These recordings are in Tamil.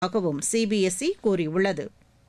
ஆகவும் சிபிஎஸ்இ கூறியுள்ளது.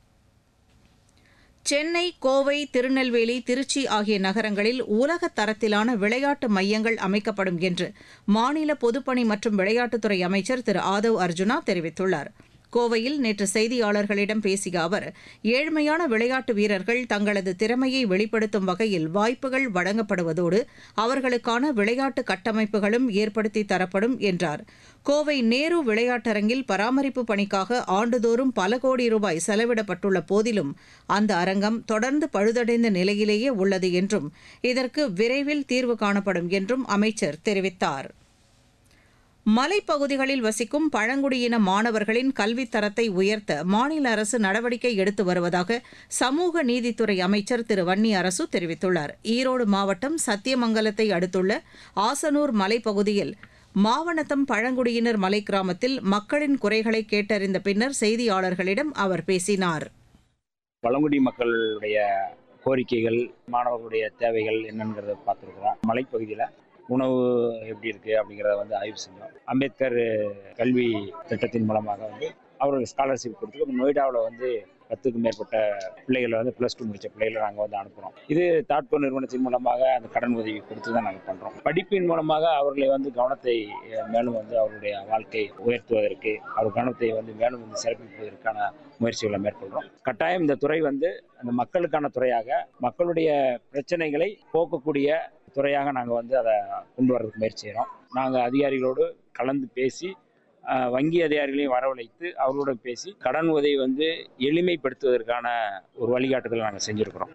சென்னை, கோவை, திருநெல்வேலி, திருச்சி ஆகிய நகரங்களில் உலக தரத்திலான விளையாட்டு மையங்கள் அமைக்கப்படும் என்று மாநில பொதுப்பணி மற்றும் விளையாட்டுத்துறை அமைச்சர் திரு ஆதவ் அர்ஜுனா தெரிவித்துள்ளார். கோவையில் நேற்று செய்தியாளர்களிடம் பேசிய அவர், ஏழ்மையான விளையாட்டு வீரர்கள் தங்களது திறமையை வெளிப்படுத்தும் வகையில் வாய்ப்புகள் வழங்கப்படுவதோடு அவர்களுக்கான விளையாட்டு கட்டமைப்புகளும் ஏற்படுத்தி தரப்படும் என்றார். கோவை நேரு விளையாட்டரங்கில் பராமரிப்பு பணிக்காக ஆண்டுதோறும் பல கோடி ரூபாய் செலவிடப்பட்டுள்ள போதிலும் அந்த அரங்கம் தொடர்ந்து பழுதடைந்த நிலையிலேயே உள்ளது என்றும் இதற்கு விரைவில் தீர்வு காணப்படும் என்றும் அமைச்சர் தெரிவித்தார். மலைப்பகுதிகளில் வசிக்கும் பழங்குடியின மாணவர்களின் கல்வித் தரத்தை உயர்த்த மாநில அரசு நடவடிக்கை எடுத்து வருவதாக சமூக நீதித்துறை அமைச்சர் திரு வன்னியரசு தெரிவித்துள்ளார். ஈரோடு மாவட்டம் சத்தியமங்கலத்தை அடுத்துள்ள ஆசனூர் மலைப்பகுதியில் மாவனத்தம் பழங்குடியினர் மலை கிராமத்தில் மக்களின் குறைகளை கேட்டறிந்த பின்னர் செய்தியாளர்களிடம் அவர் பேசினார். பழங்குடி மக்களுடைய கோரிக்கைகள், மாணவர்களுடைய தேவைகள் என்னங்கிறத பார்த்துருக்குறோம். மலைப்பகுதியில் உணவு எப்படி இருக்குது அப்படிங்கிறத ஆய்வு செஞ்சோம். அம்பேத்கர் கல்வி திட்டத்தின் மூலமாக அவர்களுக்கு ஸ்காலர்ஷிப் கொடுத்து நொய்டாவில் 10க்கும் மேற்பட்ட பிள்ளைகளை +2 முடித்த பிள்ளைகளை நாங்கள் அனுப்புகிறோம். இது தாட்கோ நிறுவனத்தின் மூலமாக அந்த கடன் உதவி கொடுத்து தான் நாங்கள் பண்ணுறோம். படிப்பின் மூலமாக அவர்களை கவனத்தை மேலும் அவர்களுடைய வாழ்க்கை உயர்த்துவதற்கு, அவர் கவனத்தை மேலும் சிறப்பிப்பதற்கான முயற்சிகளை மேற்கொள்கிறோம். கட்டாயம் இந்த துறை அந்த மக்களுக்கான துறையாக, மக்களுடைய பிரச்சனைகளை போக்கக்கூடிய துறையாக நாங்கள் அதை கொண்டு வரதுக்கு முயற்சி செய்கிறோம். நாங்கள் அதிகாரிகளோடு கலந்து பேசி, வங்கி அதிகாரிகளையும் வரவழைத்து அவர்களோட பேசி கடன் உதவி எளிமைப்படுத்துவதற்கான ஒரு வழிகாட்டுதலை நாங்கள் செஞ்சுருக்கிறோம்.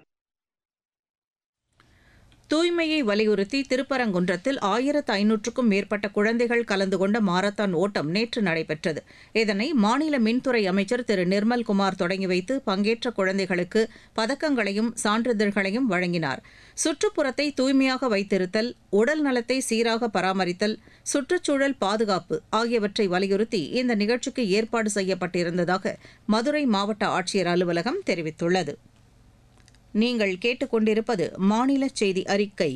தூய்மையை வலியுறுத்தி திருப்பரங்குன்றத்தில் 1500க்கும் மேற்பட்ட குழந்தைகள் கலந்து கொண்ட மாரத்தான் ஓட்டம் நேற்று நடைபெற்றது. இதனை மாநில மின்துறை அமைச்சர் திரு நிர்மல்குமார் தொடங்கி வைத்து பங்கேற்ற குழந்தைகளுக்கு பதக்கங்களையும் சான்றிதழ்களையும் வழங்கினார். சுற்றுப்புறத்தை தூய்மையாக வைத்திருத்தல், உடல் நலத்தை சீராக பராமரித்தல், சுற்றுச்சூழல் பாதுகாப்பு ஆகியவற்றை வலியுறுத்தி இந்த நிகழ்ச்சிக்கு ஏற்பாடு செய்யப்பட்டிருந்ததாக மதுரை மாவட்ட ஆட்சியர் அலுவலகம் தெரிவித்துள்ளது. நீங்கள் கேட்டுக்கொண்டிருப்பது மாநில செய்தி அறிக்கை.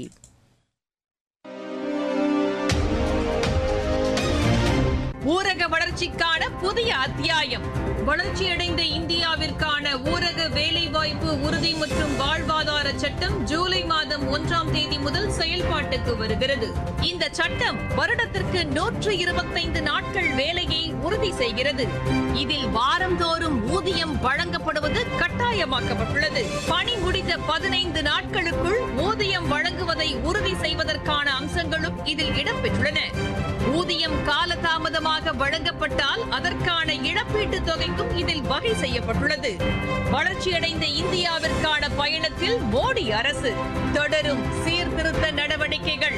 ஊரக வளர்ச்சிக்கான புதிய அத்தியாயம். வளர்ச்சியடைந்த இந்தியாவிற்கான ஊரக வேலைவாய்ப்பு உறுதி மற்றும் வாழ்வாதார சட்டம் ஜூலை மாதம் 1ஆம் தேதி முதல் செயல்பாட்டுக்கு வருகிறது. இந்த சட்டம் வருடத்திற்கு 125 நாட்கள் வேலையை உறுதி செய்கிறது. இதில் வாரந்தோறும் ஊதியம் வழங்கப்படுவது கட்டாயமாக்கப்பட்டுள்ளது. பணி முடிந்த 15 நாட்களுக்குள் ஊதியம் வழங்குவதை உறுதி செய்வதற்கான அம்சங்களும் இதில் இடம்பெற்றுள்ளன. ஊதியம் காலதாமதமாக வழங்கப்பட்டால் அதற்கான இழப்பீட்டுத் தொகைக்கும் இதில் வகை செய்யப்பட்டுள்ளது. வளர்ச்சியடைந்த இந்தியாவிற்கான பயணத்தில் மோடி அரசு தொடரும் சீர்திருத்த நடவடிக்கைகள்.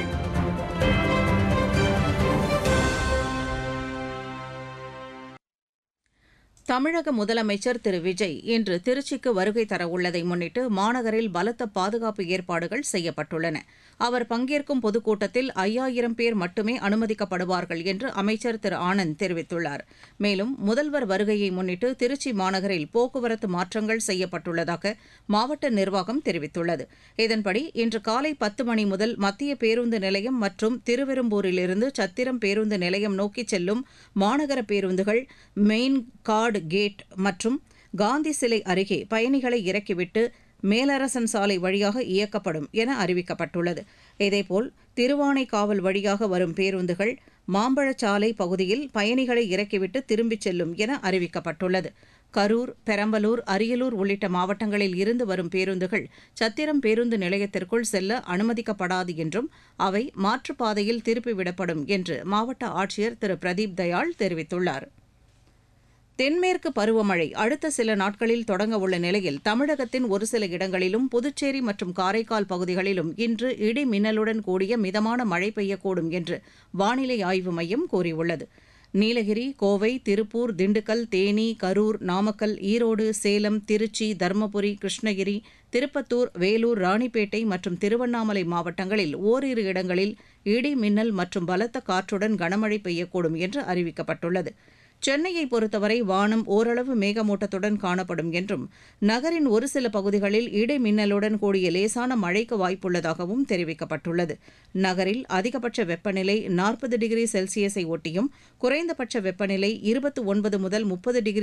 தமிழக முதலமைச்சர் திரு விஜய் இன்று திருச்சிக்கு வருகை தரவுள்ளதை முன்னிட்டு மாநகரில் பலத்த பாதுகாப்பு ஏற்பாடுகள் செய்யப்பட்டுள்ளன. அவர் பங்கேற்கும் பொதுக்கூட்டத்தில் 5000 பேர் மட்டுமே அனுமதிக்கப்படுவார்கள் என்று அமைச்சர் திரு ஆனந்த் தெரிவித்துள்ளார். மேலும் முதல்வர் வருகையை முன்னிட்டு திருச்சி மாநகரில் போக்குவரத்து மாற்றங்கள் செய்யப்பட்டுள்ளதாக மாவட்ட நிர்வாகம் தெரிவித்துள்ளது. இதன்படி இன்று காலை 10 மணி முதல் மத்திய பேருந்து நிலையம் மற்றும் திருவெரும்பூரிலிருந்து சத்திரம் பேருந்து நிலையம் நோக்கி செல்லும் மாநகர பேருந்துகள் மெயின் கார்டு கேட் மற்றும் காந்தி சிலை அருகே பயணிகளை இறக்கிவிட்டு மேலரசன் சாலை வழியாக இயக்கப்படும் என அறிவிக்கப்பட்டுள்ளது. இதேபோல் திருவானைக்காவல் வழியாக வரும் பேருந்துகள் மாம்பழச்சாலை பகுதியில் பயணிகளை இறக்கிவிட்டு திரும்பிச் செல்லும் என அறிவிக்கப்பட்டுள்ளது. கரூர், பெரம்பலூர், அரியலூர் உள்ளிட்ட மாவட்டங்களில் இருந்து வரும் பேருந்துகள் சத்திரம் பேருந்து நிலையத்திற்குள் செல்ல அனுமதிக்கப்படாது என்றும் அவை மாற்றுப்பாதையில் திருப்பிவிடப்படும் என்று மாவட்ட ஆட்சியர் திரு பிரதீப் தயாள் தெரிவித்துள்ளார். தென்மேற்கு பருவமழை அடுத்த சில நாட்களில் தொடங்க உள்ள நிலையில் தமிழகத்தின் ஒரு சில இடங்களிலும் புதுச்சேரி மற்றும் காரைக்கால் பகுதிகளிலும் இன்று இடி மின்னலுடன் கூடிய மிதமான மழை பெய்யக்கூடும் என்று வானிலை ஆய்வு மையம் கூறியுள்ளது. நீலகிரி, கோவை, திருப்பூர், திண்டுக்கல், தேனி, கரூர், நாமக்கல், ஈரோடு, சேலம், திருச்சி, தருமபுரி, கிருஷ்ணகிரி, திருப்பத்தூர், வேலூர், ராணிப்பேட்டை மற்றும் திருவண்ணாமலை மாவட்டங்களில் ஓரிரு இடங்களில் இடி மின்னல் மற்றும் பலத்த காற்றுடன் கனமழை பெய்யக்கூடும் என்று அறிவிக்கப்பட்டுள்ளது. சென்னையை பொறுத்தவரை வானம் ஓரளவு மேகமூட்டத்துடன் காணப்படும் என்றும் நகரின் ஒரு சில பகுதிகளில் இடி மின்னலுடன் கூடிய லேசான மழைக்கு வாய்ப்புள்ளதாகவும் தெரிவிக்கப்பட்டுள்ளது. நகரில் அதிகபட்ச வெப்பநிலை 40 டிகிரி செல்சியஸை ஒட்டியும் குறைந்தபட்ச வெப்பநிலை 29 முதல் 30 டிகிரி